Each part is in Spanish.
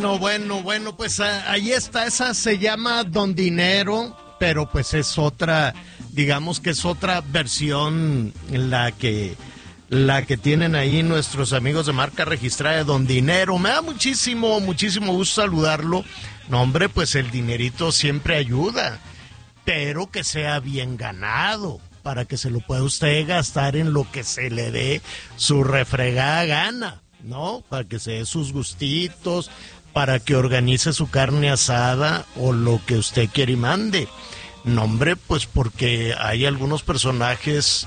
Bueno, pues ahí está, esa se llama Don Dinero, pero pues es otra, digamos que es otra versión la que tienen ahí nuestros amigos de marca registrada de Don Dinero. Me da muchísimo gusto saludarlo. No, hombre, pues el dinerito siempre ayuda, pero que sea bien ganado, para que se lo pueda usted gastar en lo que se le dé su refregada gana, ¿no? Para que se dé sus gustitos, para que organice su carne asada o lo que usted quiera y mande. No, hombre, pues porque hay algunos personajes,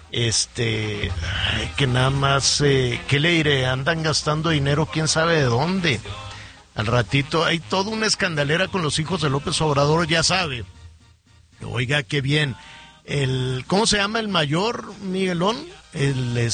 que nada más, ¿qué le diré? Andan gastando dinero quién sabe de dónde. Al ratito hay toda una escandalera con los hijos de López Obrador, ya sabe. Oiga, qué bien. ¿Cómo se llama el mayor, Miguelón? El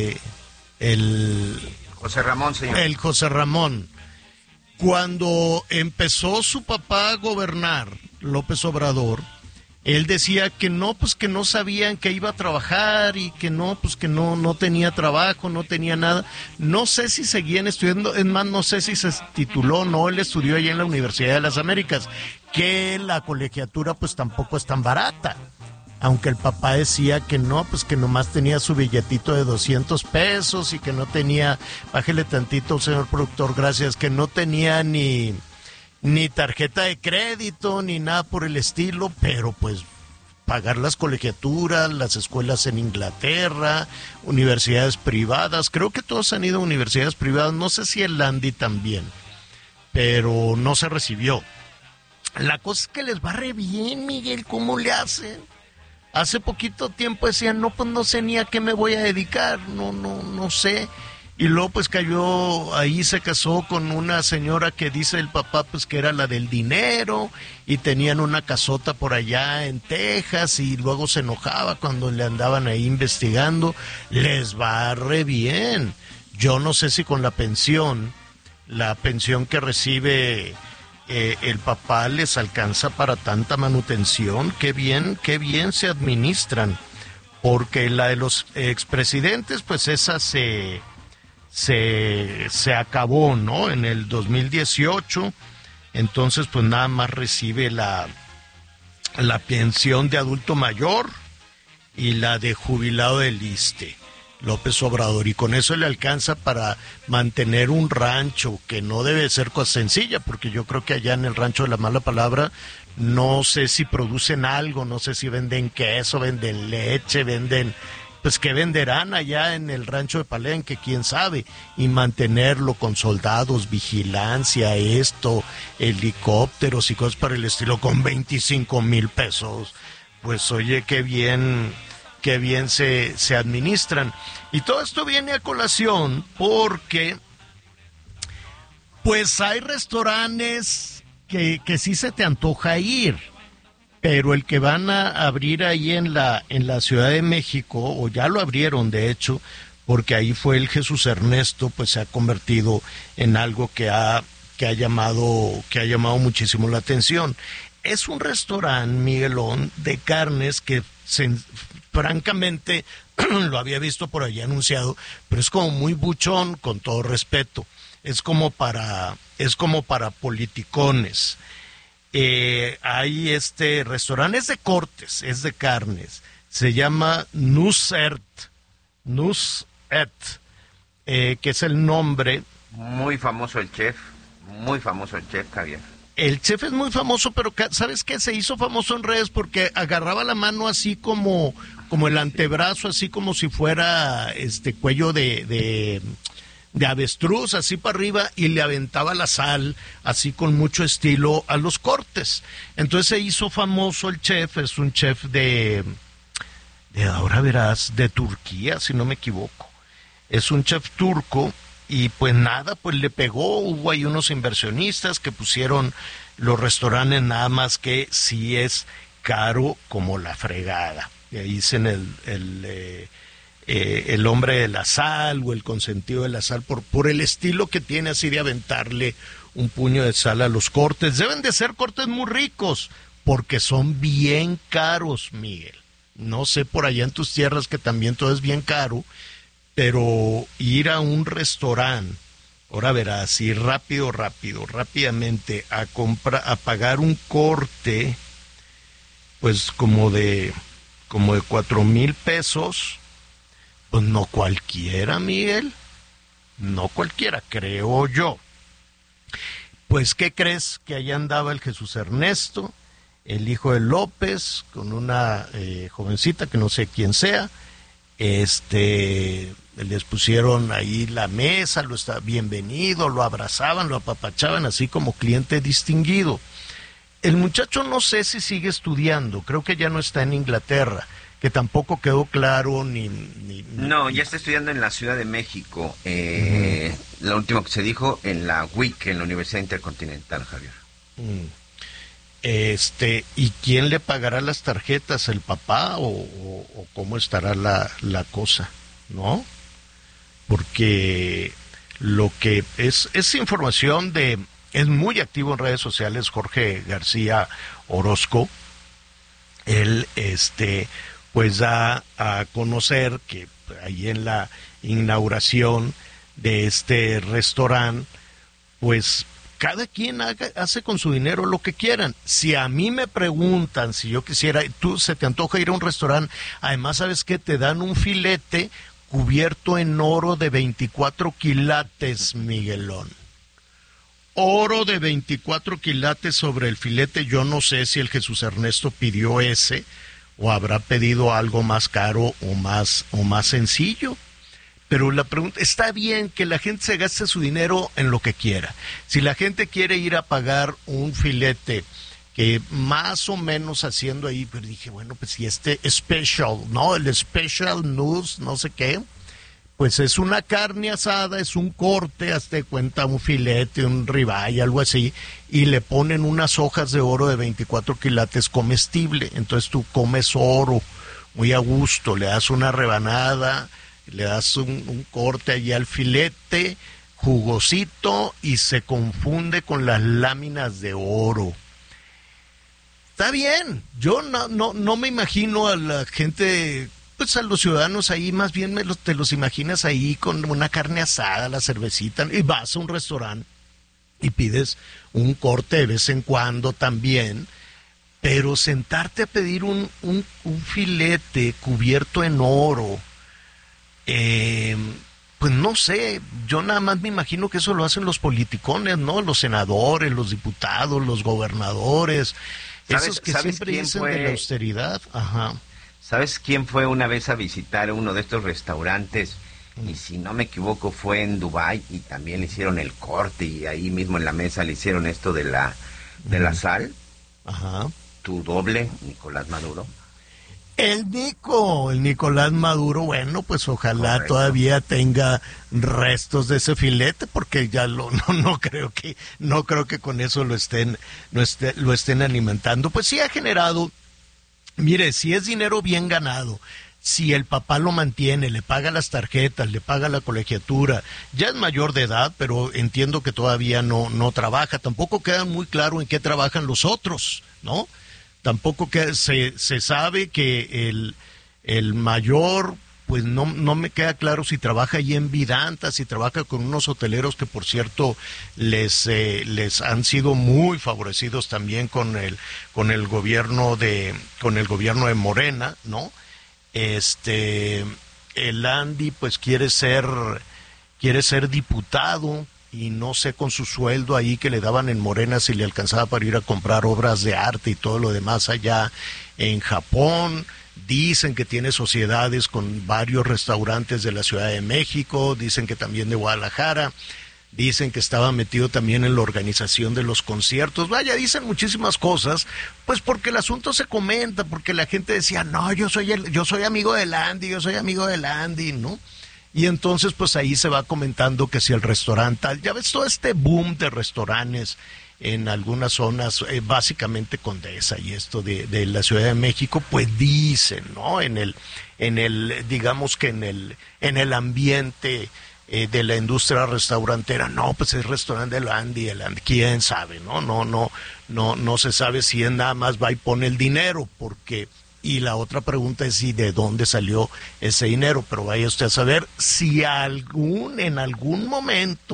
José Ramón, señor. El José Ramón. Cuando empezó su papá a gobernar, López Obrador, él decía que no, pues que no sabían que iba a trabajar y que no, pues que no tenía trabajo, no tenía nada. No sé si seguían estudiando, es más, no sé si se tituló o no, él estudió allá en la Universidad de las Américas, que la colegiatura pues tampoco es tan barata. Aunque el papá decía que no, pues que nomás tenía su billetito de 200 pesos y que no tenía, bájele tantito, señor productor, gracias, que no tenía ni tarjeta de crédito, ni nada por el estilo, pero pues pagar las colegiaturas, las escuelas en Inglaterra, universidades privadas, creo que todos han ido a universidades privadas, no sé si el Landy también, pero no se recibió. La cosa es que les va re bien, Miguel, ¿cómo le hacen? Hace poquito tiempo decían, no, pues no sé ni a qué me voy a dedicar, no sé. Y luego pues cayó, ahí se casó con una señora que dice el papá pues que era la del dinero y tenían una casota por allá en Texas y luego se enojaba cuando le andaban ahí investigando. Les va re bien. Yo no sé si con la pensión que recibe el papá les alcanza para tanta manutención. Qué bien se administran, porque la de los expresidentes pues esa se acabó, ¿no? En el 2018, entonces pues nada más recibe la pensión de adulto mayor y la de jubilado del ISSSTE, López Obrador, y con eso le alcanza para mantener un rancho, que no debe ser cosa sencilla, porque yo creo que allá en el rancho de la mala palabra, no sé si producen algo, no sé si venden queso, venden leche, pues qué venderán allá en el rancho de Palenque, quién sabe, y mantenerlo con soldados, vigilancia, helicópteros y cosas para el estilo, con 25,000 pesos, pues oye, qué bien se administran. Y todo esto viene a colación porque pues hay restaurantes que sí se te antoja ir, pero el que van a abrir ahí en la Ciudad de México, o ya lo abrieron de hecho, porque ahí fue el Jesús Ernesto, pues se ha convertido en algo que ha llamado muchísimo la atención. Es un restaurante, Miguelón, de carnes que francamente lo había visto por ahí anunciado, pero es como muy buchón, con todo respeto. Es como para politicones. Hay restaurante, es de cortes, es de carnes, se llama Nusret, que es el nombre. Muy famoso el chef, Javier. El chef es muy famoso, pero ¿sabes qué? Se hizo famoso en redes porque agarraba la mano así como el antebrazo, así como si fuera cuello de avestruz, así para arriba, y le aventaba la sal, así con mucho estilo, a los cortes. Entonces se hizo famoso el chef, es un chef de ahora verás, de Turquía, si no me equivoco. Es un chef turco. Y pues nada, pues le pegó, hubo ahí unos inversionistas que pusieron los restaurantes, nada más que sí es caro como la fregada. Y ahí dicen el hombre de la sal o el consentido de la sal por el estilo que tiene así de aventarle un puño de sal a los cortes. Deben de ser cortes muy ricos porque son bien caros, Miguel. No sé por allá en tus tierras que también todo es bien caro, pero ir a un restaurante, Ahora verás, y rápidamente, a pagar un corte, pues como de 4,000 pesos, pues no cualquiera, Miguel, no cualquiera, creo yo. Pues, ¿qué crees? Que allá andaba el Jesús Ernesto, el hijo de López, con una jovencita que no sé quién sea. Les pusieron ahí la mesa, bienvenido, lo abrazaban, lo apapachaban, así como cliente distinguido. El muchacho no sé si sigue estudiando, creo que ya no está en Inglaterra, que tampoco quedó claro No, ya está estudiando en la Ciudad de México, lo último que se dijo en la UIC, en la Universidad Intercontinental, Javier. ¿Y quién le pagará las tarjetas? ¿El papá o cómo estará la cosa? ¿No? Porque lo que es información es muy activo en redes sociales Jorge García Orozco. Él pues da a conocer que ahí en la inauguración de este restaurante, pues cada quien hace con su dinero lo que quieran. Si a mí me preguntan si yo quisiera, se te antoja ir a un restaurante, además, ¿sabes qué? Te dan un filete cubierto en oro de 24 quilates, Miguelón. Oro de 24 quilates sobre el filete. Yo no sé si el Jesús Ernesto pidió ese o habrá pedido algo más caro o más sencillo. Pero la pregunta, está bien que la gente se gaste su dinero en lo que quiera. Si la gente quiere ir a pagar un filete que más o menos haciendo ahí, pero dije, bueno, pues si special, ¿no? El special news, no sé qué, pues es una carne asada, es un corte, hazte cuenta, un filete, un ribeye, algo así, y le ponen unas hojas de oro de 24 quilates comestible. Entonces tú comes oro muy a gusto, le das una rebanada, le das un corte allí al filete, jugosito, y se confunde con las láminas de oro. Está bien, yo no me imagino a la gente, pues a los ciudadanos ahí, más bien te los imaginas ahí con una carne asada, la cervecita, y vas a un restaurante y pides un corte de vez en cuando también, pero sentarte a pedir un filete cubierto en oro, pues no sé, yo nada más me imagino que eso lo hacen los politicones, ¿no? Los senadores, los diputados, los gobernadores, esos que siempre dicen de la austeridad. Ajá. ¿Sabes quién fue una vez a visitar uno de estos restaurantes? Y si no me equivoco fue en Dubái, y también le hicieron el corte y ahí mismo en la mesa le hicieron esto de la sal. Ajá. Tu doble, Nicolás Maduro. El Nicolás Maduro, bueno, pues ojalá Correcto. Todavía tenga restos de ese filete, porque ya no creo que con eso lo estén alimentando. Pues sí ha generado, mire, si es dinero bien ganado, si el papá lo mantiene, le paga las tarjetas, le paga la colegiatura, ya es mayor de edad, pero entiendo que todavía no trabaja, tampoco queda muy claro en qué trabajan los otros, ¿no? Tampoco que se sabe que el mayor, pues no me queda claro si trabaja allí en Vidanta, si trabaja con unos hoteleros que, por cierto, les han sido muy favorecidos también con el gobierno de Morena, ¿no? El Andy pues quiere ser diputado, y no sé con su sueldo ahí que le daban en Morena si le alcanzaba para ir a comprar obras de arte y todo lo demás allá en Japón. Dicen que tiene sociedades con varios restaurantes de la Ciudad de México, dicen que también de Guadalajara, dicen que estaba metido también en la organización de los conciertos. Vaya, dicen muchísimas cosas, pues porque el asunto se comenta, porque la gente decía, no, yo soy amigo del Andy, ¿no? Y entonces pues ahí se va comentando que si el restaurante, ya ves todo este boom de restaurantes en algunas zonas, básicamente Condesa y esto de la Ciudad de México, pues dicen, ¿no? Digamos que en el ambiente de la industria restaurantera, no, pues es restaurante del Andy, quién sabe, ¿no? No se sabe si él nada más va y pone el dinero, porque... Y la otra pregunta es si de dónde salió ese dinero, pero vaya usted a saber si en algún momento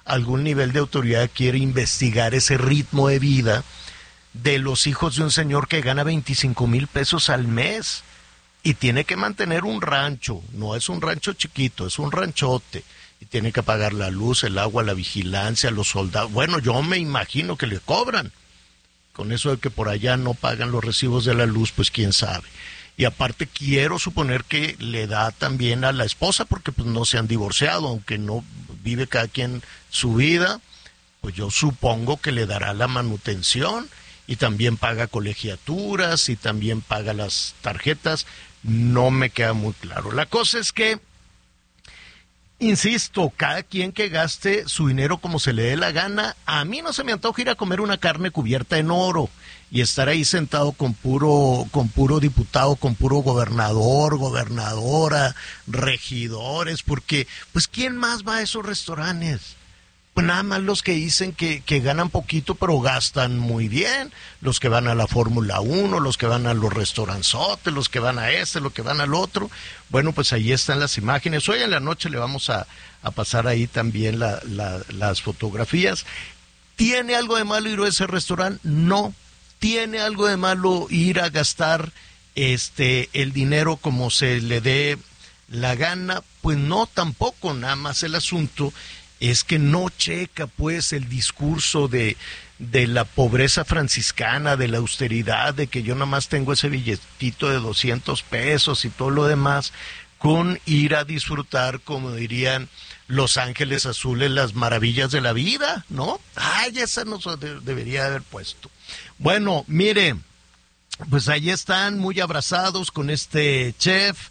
algún nivel de autoridad quiere investigar ese ritmo de vida de los hijos de un señor que gana 25,000 pesos al mes y tiene que mantener un rancho, no es un rancho chiquito, es un ranchote, y tiene que pagar la luz, el agua, la vigilancia, los soldados. Bueno, yo me imagino que le cobran. Con eso de que por allá no pagan los recibos de la luz, pues quién sabe. Y aparte quiero suponer que le da también a la esposa, porque pues no se han divorciado, aunque no vive cada quien su vida, pues yo supongo que le dará la manutención y también paga colegiaturas y también paga las tarjetas. No me queda muy claro. La cosa es que, insisto, cada quien que gaste su dinero como se le dé la gana. A mí no se me antoja ir a comer una carne cubierta en oro y estar ahí sentado con puro diputado, con puro gobernador, gobernadora, regidores, porque pues ¿quién más va a esos restaurantes? Pues nada más los que dicen que ganan poquito pero gastan muy bien, los que van a la Fórmula 1, los que van a los restauranzotes, los que van a los que van al otro. Bueno, pues ahí están las imágenes. Hoy en la noche le vamos a pasar ahí también las fotografías. ¿Tiene algo de malo ir a ese restaurante? No. ¿Tiene algo de malo ir a gastar el dinero como se le dé la gana? Pues no, tampoco. Nada más el asunto es que no checa pues el discurso de la pobreza franciscana, de la austeridad, de que yo nada más tengo ese billetito de 200 pesos y todo lo demás, con ir a disfrutar, como dirían Los Ángeles Azules, las maravillas de la vida, ¿no? Ay, esa no se debería haber puesto. Bueno, mire, pues ahí están muy abrazados con este chef,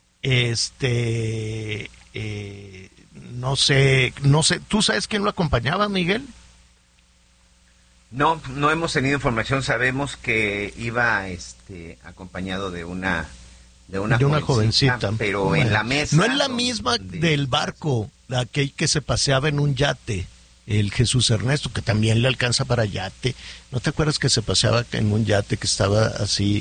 no sé, ¿tú sabes quién lo acompañaba, Miguel? No, no hemos tenido información, sabemos que iba acompañado de una jovencita, pero bueno, en la mesa. No es la misma del barco, aquel que se paseaba en un yate, el Jesús Ernesto, que también le alcanza para yate. ¿No te acuerdas que se paseaba en un yate que estaba así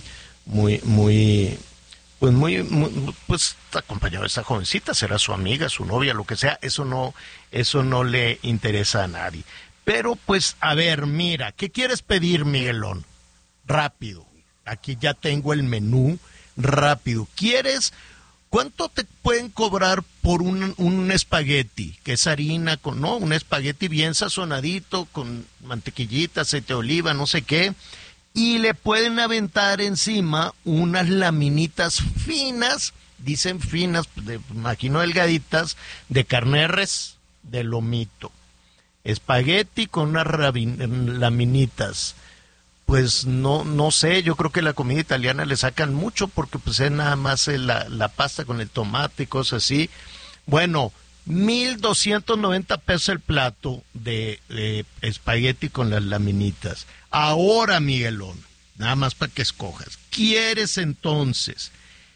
pues acompañado de esa jovencita? Será su amiga, su novia, lo que sea. Eso no le interesa a nadie. Pero pues, a ver, mira, ¿qué quieres pedir, Miguelón? Rápido, aquí ya tengo el menú, rápido. ¿Cuánto te pueden cobrar por un espagueti? Que es harina, un espagueti bien sazonadito, con mantequillita, aceite de oliva, no sé qué. Y le pueden aventar encima unas laminitas finas, dicen finas, imagino delgaditas, de carne de res, de lomito. Espagueti con unas laminitas. Pues no sé, yo creo que la comida italiana le sacan mucho porque pues es nada más la pasta con el tomate y cosas así. Bueno, 1,290 pesos el plato de espagueti con las laminitas. Ahora, Miguelón, nada más para que escojas. ¿Quieres entonces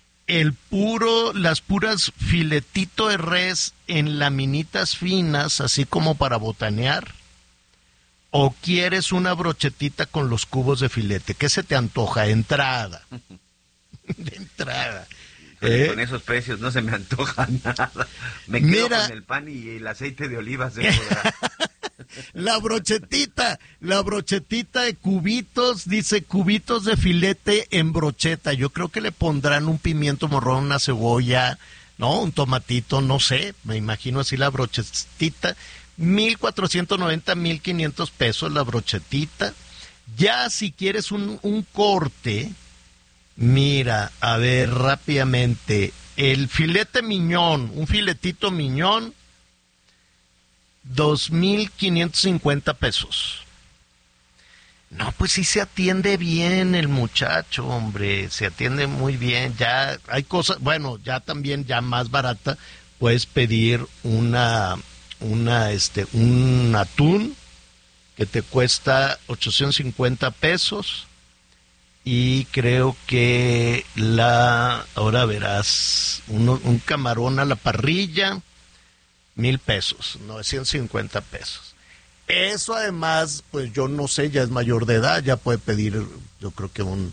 las puras filetito de res en laminitas finas, así como para botanear? ¿O quieres una brochetita con los cubos de filete? ¿Qué se te antoja? De entrada. De entrada. Con esos precios no se me antoja nada. Me quedo con el pan y el aceite de oliva. La brochetita de cubitos, dice cubitos de filete en brocheta. Yo creo que le pondrán un pimiento morrón, una cebolla, ¿no? Un tomatito, no sé. Me imagino así la brochetita. 1,490, 1,500 pesos la brochetita. Ya si quieres un corte, mira, a ver rápidamente, el filete miñón, un filetito miñón, 2,550 pesos. No, pues sí se atiende bien el muchacho, hombre, se atiende muy bien. Ya hay cosas, bueno, ya también ya más barata, puedes pedir un atún que te cuesta 850 pesos y creo que ahora verás, un camarón a la parrilla, 1,000 pesos, 950 pesos. Eso además, pues yo no sé, ya es mayor de edad, ya puede pedir, yo creo que un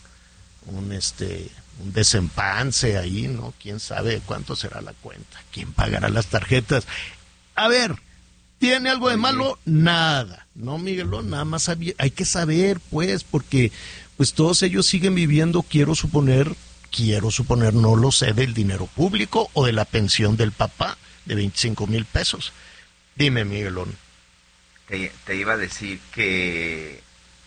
desempance ahí, ¿no? Quién sabe cuánto será la cuenta, quién pagará las tarjetas. A ver, ¿Tiene algo de malo? Nada. No, Miguelón, nada más hay que saber, pues, porque pues todos ellos siguen viviendo, quiero suponer, no lo sé, del dinero público o de la pensión del papá de 25,000 pesos. Dime, Miguelón. Te iba a decir que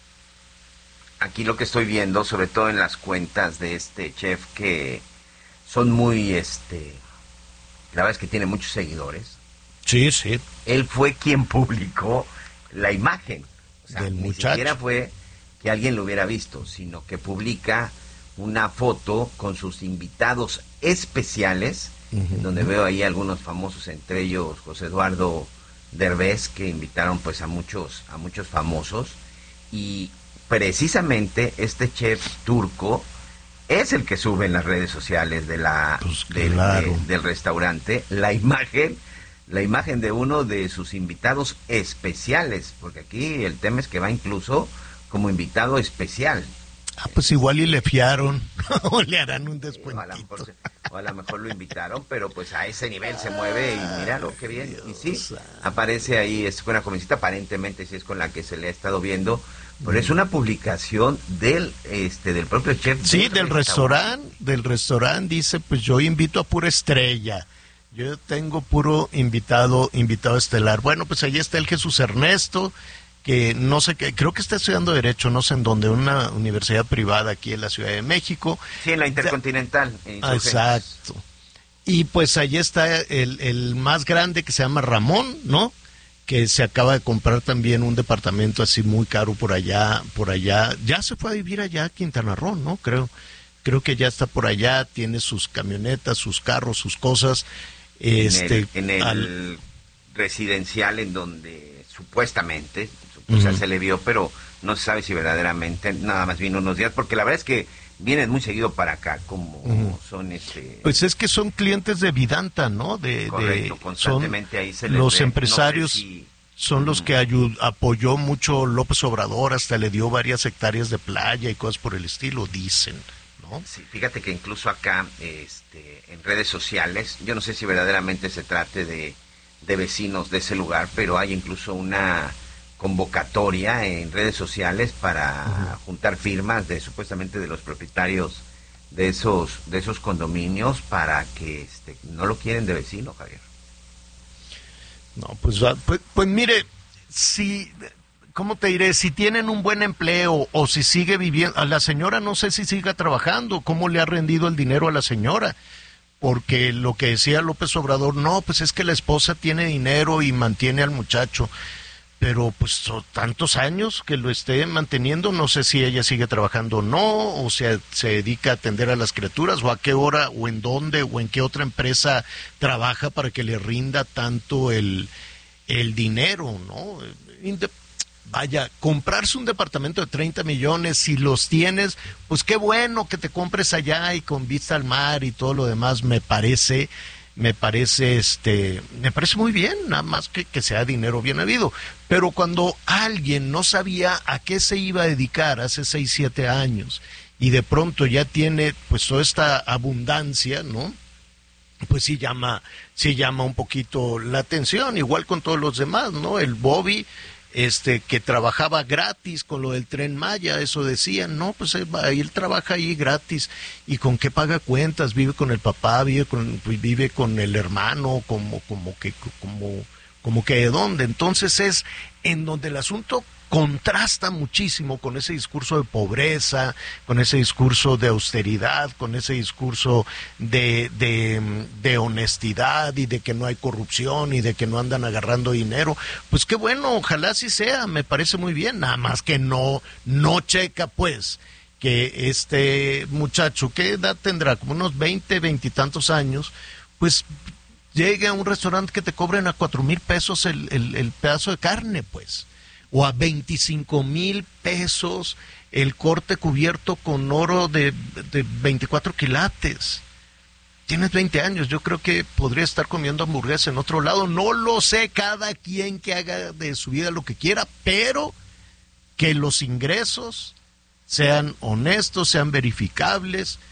aquí lo que estoy viendo, sobre todo en las cuentas de este chef, que son muy, la verdad es que tiene muchos seguidores. Sí, sí. Él fue quien publicó la imagen. O sea, del ni muchacho. siquiera fue que alguien lo hubiera visto, sino que publica una foto con sus invitados especiales, en donde veo ahí algunos famosos, entre ellos José Eduardo Derbez, que invitaron pues a muchos famosos, y precisamente este chef turco es el que sube en las redes sociales de del restaurante la imagen de uno de sus invitados especiales, porque aquí el tema es que va incluso como invitado especial. Pues igual y le fiaron, o le harán un descuentito. O a lo mejor lo invitaron, pero pues a ese nivel se mueve y míralo, qué bien. Y sí, aparece ahí, es una jovencita, aparentemente sí es con la que se le ha estado viendo, pero es una publicación del propio chef. Sí, del restaurante dice, pues yo invito a pura estrella. Yo tengo puro invitado estelar. Bueno, pues ahí está el Jesús Ernesto, que no sé qué, creo que está estudiando Derecho, no sé en dónde, una universidad privada aquí en la Ciudad de México. Sí, en la Intercontinental. Exacto. Y pues ahí está el más grande, que se llama Ramón, ¿no? Que se acaba de comprar también un departamento así muy caro por allá. Ya se fue a vivir allá a Quintana Roo, ¿no? Creo que ya está por allá, tiene sus camionetas, sus carros, sus cosas. En el residencial en donde supuestamente se le vio, pero no se sabe si verdaderamente nada más vino unos días, porque la verdad es que vienen muy seguido para acá, como son Pues es que son clientes de Vidanta, ¿no? Correcto, constantemente ahí se les los ve. empresarios, No sé si son los que apoyó mucho López Obrador, hasta le dio varias hectáreas de playa y cosas por el estilo, dicen, ¿no? Sí, fíjate que incluso acá, en redes sociales, yo no sé si verdaderamente se trate de vecinos de ese lugar, pero hay incluso una convocatoria en redes sociales para juntar firmas supuestamente de los propietarios de esos condominios para que no lo quieren de vecino, Javier. No, pues mire, si, ¿cómo te diré? Si tienen un buen empleo o si sigue viviendo, a la señora no sé si siga trabajando, cómo le ha rendido el dinero a la señora, porque lo que decía López Obrador, no, pues es que la esposa tiene dinero y mantiene al muchacho, pero pues son tantos años que lo esté manteniendo, no sé si ella sigue trabajando o no, o sea, se dedica a atender a las criaturas, o a qué hora, o en dónde, o en qué otra empresa trabaja para que le rinda tanto el dinero, ¿no? Vaya, comprarse un departamento de 30 millones, si los tienes, pues qué bueno que te compres allá y con vista al mar y todo lo demás, me parece muy bien, nada más que sea dinero bien habido. Pero cuando alguien no sabía a qué se iba a dedicar hace 6, 7 años y de pronto ya tiene pues toda esta abundancia, ¿no? Pues sí llama un poquito la atención, igual con todos los demás, ¿no? El Bobby, que trabajaba gratis con lo del Tren Maya, eso decían, no, pues él trabaja ahí gratis, y con qué paga cuentas, vive con el papá, vive con el hermano, como que de dónde. Entonces es en donde el asunto contrasta muchísimo con ese discurso de pobreza, con ese discurso de austeridad, con ese discurso de honestidad y de que no hay corrupción y de que no andan agarrando dinero. Pues qué bueno, ojalá así sea, me parece muy bien, nada más que no checa pues que este muchacho, ¿qué edad tendrá? Como unos 20 y tantos años, pues llegue a un restaurante que te cobren a 4,000 pesos el pedazo de carne, pues, o a 25,000 pesos el corte cubierto con oro de 24 quilates. Tienes 20 años, yo creo que podría estar comiendo hamburguesa en otro lado, no lo sé, cada quien que haga de su vida lo que quiera, pero que los ingresos sean honestos, sean verificables,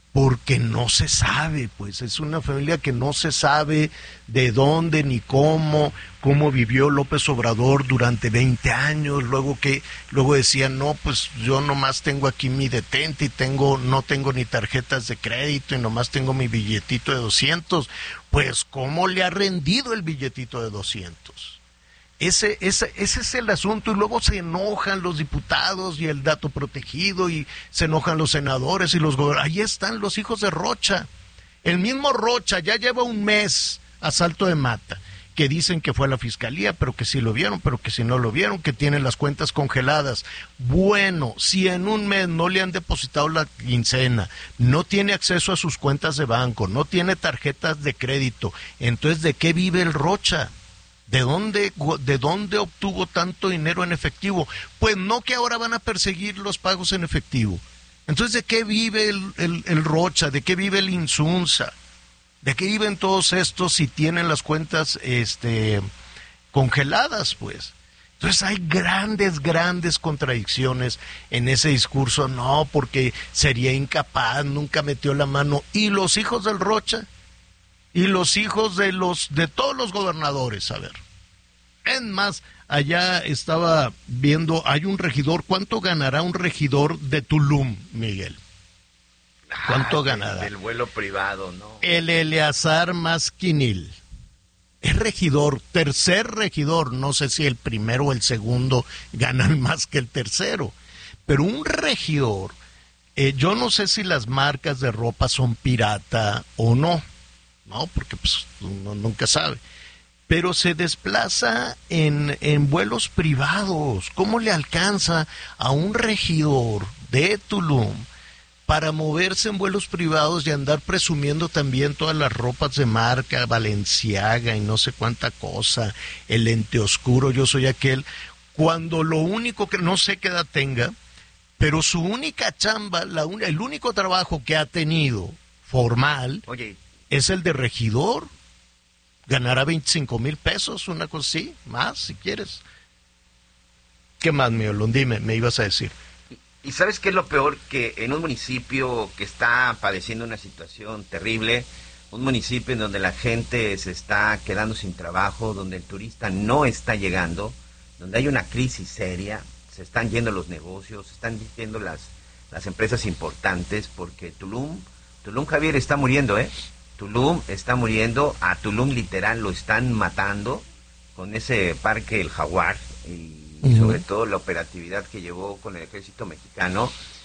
porque no se sabe, pues es una familia que no se sabe de dónde ni cómo vivió López Obrador durante 20 años, luego decían, no, pues yo nomás tengo aquí mi detente y no tengo ni tarjetas de crédito y nomás tengo mi billetito de 200, pues ¿cómo le ha rendido el billetito de 200? Ese es el asunto, y luego se enojan los diputados y el dato protegido, y se enojan los senadores y los gobernadores. Ahí están los hijos de Rocha. El mismo Rocha ya lleva un mes a salto de mata, que dicen que fue a la fiscalía, pero que sí lo vieron, pero que sí no lo vieron, que tienen las cuentas congeladas. Bueno, si en un mes no le han depositado la quincena, no tiene acceso a sus cuentas de banco, no tiene tarjetas de crédito, entonces ¿de qué vive el Rocha? ¿De dónde obtuvo tanto dinero en efectivo? Pues no, que ahora van a perseguir los pagos en efectivo. Entonces, ¿de qué vive el Rocha? ¿De qué vive el Insunza? ¿De qué viven todos estos si tienen las cuentas congeladas, pues? Entonces hay grandes contradicciones en ese discurso. No, porque sería incapaz, nunca metió la mano. ¿Y los hijos del Rocha? Y los hijos de todos los gobernadores, a ver. Es más, allá estaba viendo, hay un regidor, ¿cuánto ganará un regidor de Tulum, Miguel? ¿Cuánto ganará? Del vuelo privado, ¿no? El Eleazar Masquinil. Es regidor, tercer regidor, no sé si el primero o el segundo ganan más que el tercero, pero un regidor, yo no sé si las marcas de ropa son pirata o no, porque pues uno nunca sabe, pero se desplaza en vuelos privados. ¿Cómo le alcanza a un regidor de Tulum para moverse en vuelos privados y andar presumiendo también todas las ropas de marca, Balenciaga y no sé cuánta cosa, el lente oscuro, yo soy aquel, cuando lo único que, no sé qué edad tenga, pero su única chamba, el único trabajo que ha tenido formal, oye, es el de regidor? Ganará 25,000 pesos, una cosa así, más si quieres. ¿Qué más, Miolón? Dime, me ibas a decir. ¿Y sabes qué es lo peor? Que en un municipio que está padeciendo una situación terrible, un municipio en donde la gente se está quedando sin trabajo, donde el turista no está llegando, donde hay una crisis seria, se están yendo los negocios, se están yendo las empresas importantes, porque Tulum, Javier, está muriendo, Tulum está muriendo, a Tulum literal lo están matando con ese parque El Jaguar y sobre todo la operatividad que llevó con el ejército mexicano.